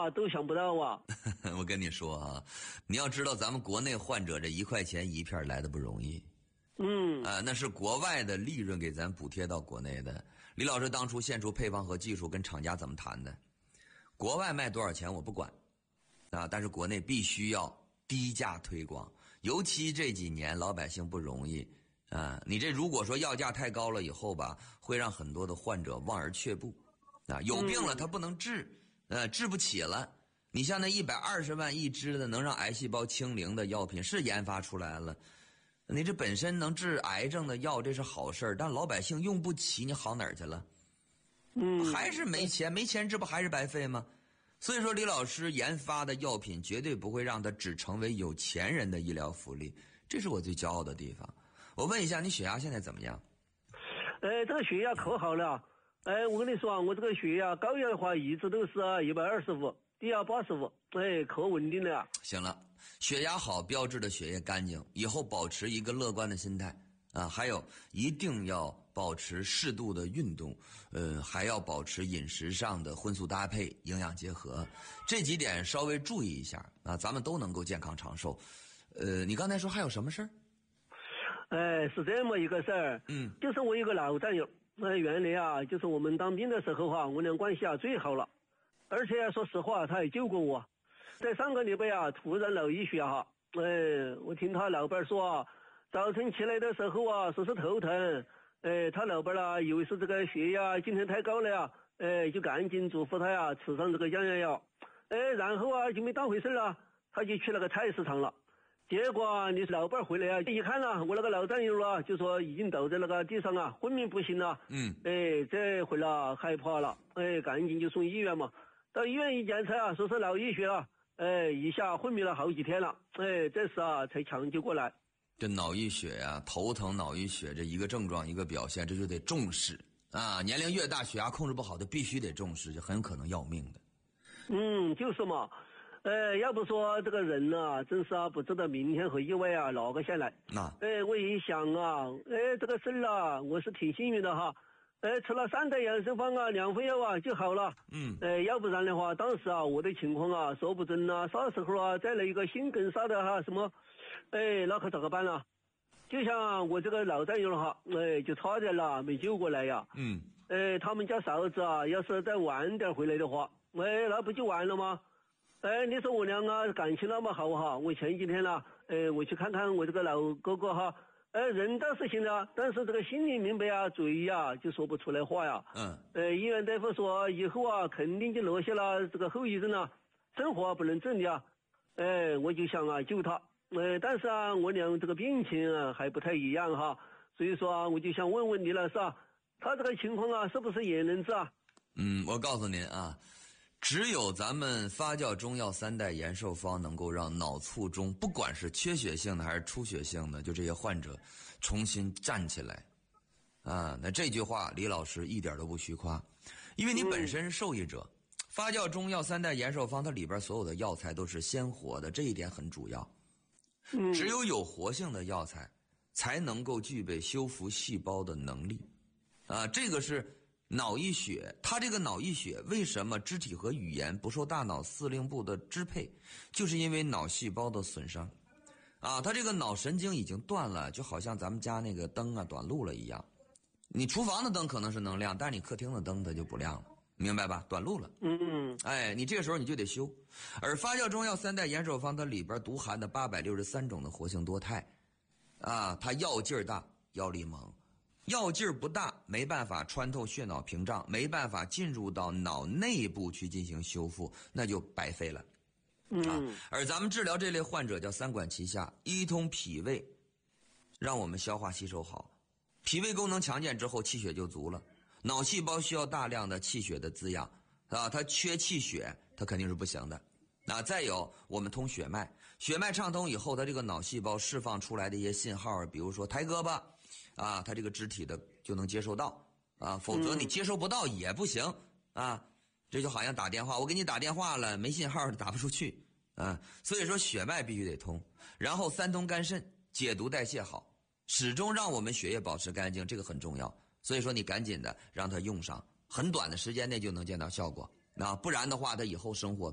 啊都想不到啊。 我跟你说啊，你要知道咱们国内患者这1块钱一片来的不容易。那是国外的利润给咱补贴到国内的。李老师当初献出配方和技术跟厂家怎么谈的？国外卖多少钱我不管啊，但是国内必须要低价推广，尤其这几年老百姓不容易啊。你这如果说药价太高了以后吧，会让很多的患者望而却步啊。有病了他不能治，治不起了。你像那120万一支的能让癌细胞清零的药品是研发出来了。你这本身能治癌症的药，这是好事儿，但老百姓用不起，你好哪儿去了？还是没钱，没钱这不还是白费吗？所以说，李老师研发的药品绝对不会让它只成为有钱人的医疗福利，这是我最骄傲的地方。我问一下，你血压现在怎么样？ 这个血压可好了。我跟你说啊，我这个血压高压的话一直都是125，低压85，可稳定了。 行了，血压好标志着血液干净，以后保持一个乐观的心态啊，还有一定要保持适度的运动，还要保持饮食上的荤素搭配，营养结合，这几点稍微注意一下啊，咱们都能够健康长寿。你刚才说还有什么事儿？ 是这么一个事儿，就是我有个老战友，原来啊，就是我们当兵的时候啊，我俩关系啊最好了，而且说实话，他也救过我。在上个礼拜啊，突然脑溢血哈，我听他老伴说啊，早晨起来的时候啊，说是头疼，他老伴啊，以为是这个血压今天太高了呀，就赶紧嘱咐他呀，吃上这个降压药，然后啊就没当回事了，他就去那个菜市场了。结果啊，你老伴回来啊，一看啊，我那个老战友啊，就说已经倒在那个地上啊，昏迷不醒了。这回了害怕了，赶紧就送医院嘛。到医院一检查啊，说是脑溢血了，一下昏迷了好几天了，这时啊才抢救过来。 这脑溢血啊，头疼脑溢血，这一个症状一个表现，这就得重视啊。年龄越大，血压控制不好的必须得重视，就很有可能要命的。 就是嘛。要不说这个人啊，真是啊，不知道明天和意外啊哪个先来。我一想啊，这个事儿啊，我是挺幸运的哈。吃了3袋养生方啊，2副药啊就好了。要不然的话，当时啊我的情况啊，说不准啊，啥时候啊再来一个心梗啥的哈，什么，那可咋个办啊？就像我这个老战友哈，就差点了没救过来呀。他们家嫂子啊，要是再晚点回来的话，那不就完了吗？你说我俩啊感情那么好哈，我前几天了，我去看看我这个老哥哥哈，人倒是行了，但是这个心里明白啊，嘴呀就说不出来话呀。医院大夫说以后啊肯定就落下了这个后遗症了，生活不能自理啊。我就想啊救他，但是啊我俩这个病情啊还不太一样哈，所以说啊我就想问问李老师啊，他这个情况啊是不是也能治啊？ 我告诉您啊。只有咱们发酵中药3代延寿方能够让脑卒中不管是缺血性的还是出血性的，就这些患者重新站起来啊。那这句话李老师一点都不虚夸，因为你本身是受益者。发酵中药3代延寿方它里边所有的药材都是鲜活的，这一点很主要。只有活性的药材才能够具备修复细胞的能力啊，这个是脑溢血，它这个脑溢血为什么肢体和语言不受大脑司令部的支配，就是因为脑细胞的损伤啊，它这个脑神经已经断了，就好像咱们家那个灯啊短路了一样。你厨房的灯可能是能亮，但是你客厅的灯它就不亮了，明白吧？短路了。你这个时候你就得修。而发酵中药3代延寿方它里边独含的863种的活性多肽啊，它药劲儿大，药力猛。药劲儿不大，没办法穿透血脑屏障，没办法进入到脑内部去进行修复，那就白费了。而咱们治疗这类患者叫3管齐下，一通脾胃，让我们消化吸收好，脾胃功能强健之后，气血就足了。脑细胞需要大量的气血的滋养啊，它缺气血，它肯定是不行的。再有我们通血脉，血脉畅通以后，它这个脑细胞释放出来的一些信号，比如说抬胳膊啊，它这个肢体的就能接收到啊，否则你接收不到也不行啊。这就好像打电话，我给你打电话了，没信号打不出去啊。所以说血脉必须得通，然后3通肝肾，解毒代谢好，始终让我们血液保持干净，这个很重要。所以说你赶紧的让它用上，很短的时间内就能见到效果啊，不然的话它以后生活